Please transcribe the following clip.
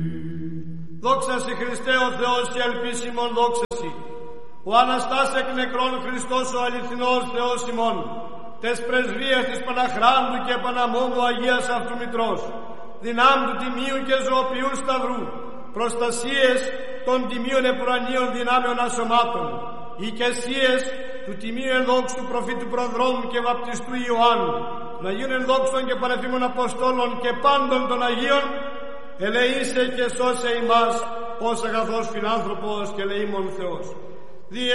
Δόξα σε Χριστέ ο Θεός και ελπίσιμον δόξα σοι. Ο Αναστάς εκ νεκρών Χριστός ο αληθινός Θεός ημών, τες πρεσβείες της Παναχράντου και Παναμόμου Αγίας Αυτού Μητρός, δυνάμ του τιμίου και ζωοποιού σταυρού, προστασίες των τιμίων επουρανίων δυνάμεων ασωμάτων, οικεσίες του τιμίου ενδόξου του προφήτου προδρόμου και βαπτιστού Ιωάννου, των Αγίων ενδόξων και πανεφήμων Αποστόλων και πάντων των Αγίων, ελεήσε και σώσε ημάς ως αγαθός φιλάνθρωπος και ελεήμων Θεός.